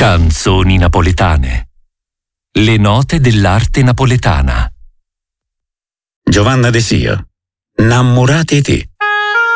Canzoni napoletane. Le note dell'arte napoletana. Giovanna De Sio, Innamorati te.